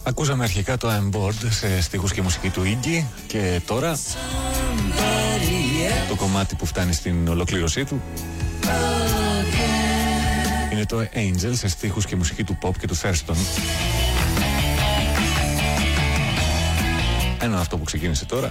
Ακούσαμε αρχικά το I'm Bored σε στίχους και μουσική του Iggy και τώρα το κομμάτι που φτάνει στην ολοκλήρωσή του είναι το Angel σε στίχους και μουσική του Pop και του Thurston. Ένα αυτό που ξεκίνησε τώρα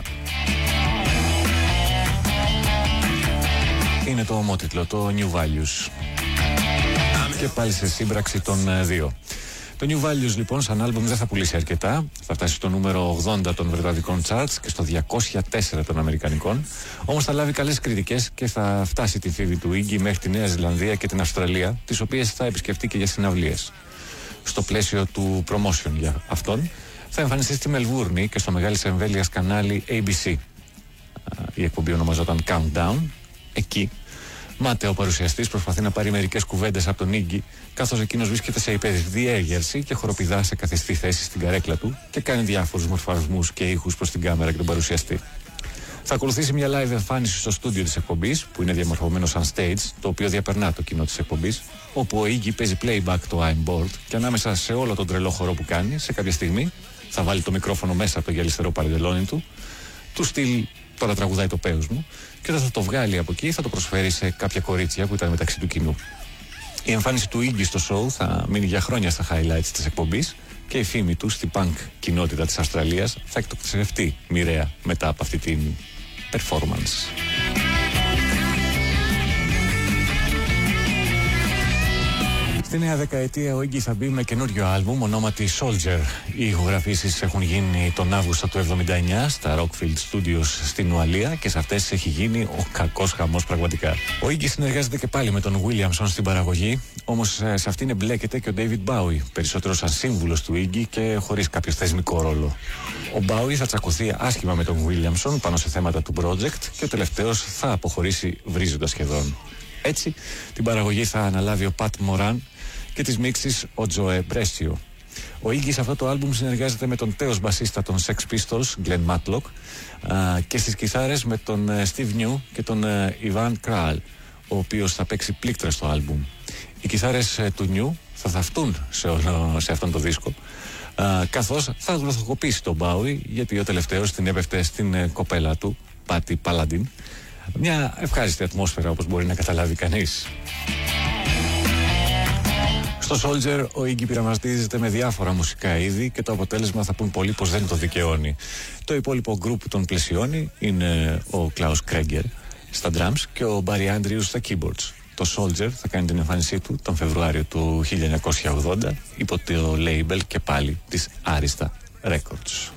είναι το ομότιτλο, το New Values, και πάλι σε σύμπραξη των δύο. Το New Values λοιπόν σαν άλμπουμ δεν θα πουλήσει αρκετά. Θα φτάσει στο νούμερο 80 των βρετανικών charts και στο 204 των αμερικανικών. Όμως θα λάβει καλές κριτικές και θα φτάσει τη φίβη του Iggy μέχρι τη Νέα Ζηλανδία και την Αυστραλία, τις οποίες θα επισκεφτεί και για συναυλίες. Στο πλαίσιο του promotion για αυτόν θα εμφανιστεί στη Μελβούρνη και στο μεγάλης εμβέλειας κανάλι ABC. Η εκπομπή ονομαζόταν Countdown. Εκεί μάταια ο παρουσιαστής προσπαθεί να πάρει μερικές κουβέντες από τον Iggy, καθώς εκείνος βρίσκεται σε υπερδιέγερση και χοροπηδά σε καθιστή θέση στην καρέκλα του και κάνει διάφορους μορφασμούς και ήχους προς την κάμερα και τον παρουσιαστή. Θα ακολουθήσει μια live εμφάνιση στο στούντιο της εκπομπής, που είναι διαμορφωμένο σαν stage, το οποίο διαπερνά το κοινό της εκπομπής, όπου ο Iggy παίζει playback το I'm Bored και ανάμεσα σε όλο τον τρελό χορό που κάνει, σε κάποια στιγμή θα βάλει το μικρόφωνο μέσα από το γυαλιστερό παρεντελόνι του στυλ τώρα τραγουδάει το πέος μου, και θα το βγάλει από εκεί, θα το προσφέρει σε κάποια κορίτσια που ήταν μεταξύ του κοινού. Η εμφάνιση του Iggy στο show θα μείνει για χρόνια στα highlights της εκπομπής και η φήμη του στην punk κοινότητα της Αυστραλίας θα εκτοξευτεί μοιραία μετά από αυτή την performance. Στη νέα δεκαετία ο Iggy θα μπει με καινούριο άλμπουμ ονόματι Soldier. Οι ηχογραφήσεις έχουν γίνει τον Αύγουστο του 1979 στα Rockfield Studios στην Ουαλία και σε αυτές έχει γίνει ο κακός χαμός πραγματικά. Ο Iggy συνεργάζεται και πάλι με τον Williamson στην παραγωγή, όμως σε αυτήν εμπλέκεται και ο David Bowie, περισσότερο σαν σύμβουλος του Iggy και χωρίς κάποιο θεσμικό ρόλο. Ο Bowie θα τσακωθεί άσχημα με τον Williamson πάνω σε θέματα του project και ο τελευταίος θα αποχωρήσει βρίζοντας σχεδόν. Έτσι, την παραγωγή θα αναλάβει ο Pat Moran και τις μίξεις ο Joe Brescio. Ο Iggy σε αυτό το άλμπουμ συνεργάζεται με τον τέος μπασίστα των Sex Pistols, Glenn Matlock, και στις κιθάρες με τον Steve New και τον Ivan Kral, ο οποίος θα παίξει πλήκτρα στο άλμπουμ. Οι κιθάρες του New θα θαυτούν σε αυτόν το δίσκο, καθώς θα γλωθοκοπήσει τον Bowie, γιατί ο τελευταίος την έπεφτε στην κοπέλα του, Patty Paladin. Μια ευχάριστη ατμόσφαιρα, όπως μπορεί να καταλάβει κανείς. Στο Soldier ο Iggy πειραματίζεται με διάφορα μουσικά είδη και το αποτέλεσμα θα πούν πολλοί πως δεν το δικαιώνει. Το υπόλοιπο γκρουπ που τον πλαισιώνει είναι ο Klaus Kreger στα drums και ο Barry Andrews στα keyboards. Το Soldier θα κάνει την εμφάνισή του τον Φεβρουάριο του 1980 υπό το label και πάλι της Arista Records.